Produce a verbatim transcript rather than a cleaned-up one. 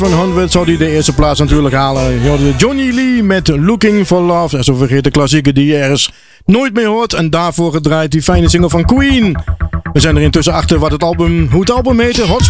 honderd zou hij de eerste plaats natuurlijk halen. Je hoorde Johnny Lee met Looking for Love. En zo vergeet de klassieker die je ergens nooit meer hoort. En daarvoor gedraaid die fijne single van Queen. We zijn er intussen achter wat het album, hoe het album heette. Hot